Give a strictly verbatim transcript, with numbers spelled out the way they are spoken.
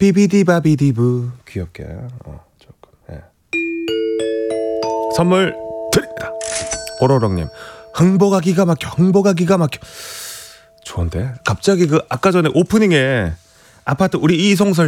비비디바비디부 귀엽게 어, 조금 예. 선물 드립니다. 오로롱님 흥보가 기가 막혀 흥보가 기가 막혀 좋은데 갑자기 그 아까 전에 오프닝에 아파트 우리 이송설